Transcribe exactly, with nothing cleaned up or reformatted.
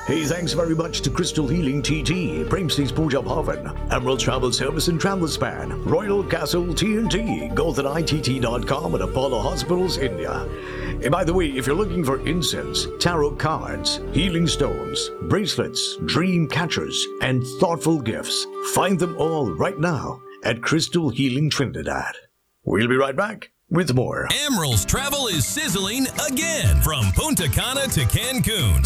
Hey, thanks very much to Crystal Healing T T, Bramstead's Puja Bhavan, Emerald Travel Service and Travel Span, Royal Castle T N T, Golden I T T dot com, and Apollo Hospitals, India. And by the way, if you're looking for incense, tarot cards, healing stones, bracelets, dream catchers, and thoughtful gifts, find them all right now at Crystal Healing Trinidad. We'll be right back with more. Emerald's Travel is sizzling again from Punta Cana to Cancun.